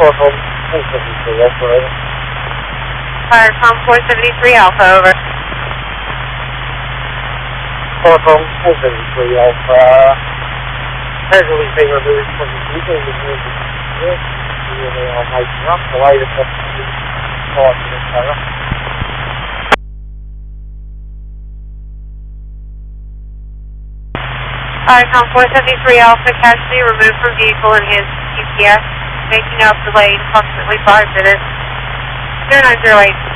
Corporal 473 Alpha, over. Firecom 473 Alpha, over. Corporal 473 Alpha, visually being removed from the vehicle, removed from the vehicle. We are making up the latest of the parts of this area. Firecom 473 Alpha, casualty removed from vehicle and hands to CPS, making up delayed approximately 5 minutes. 0908.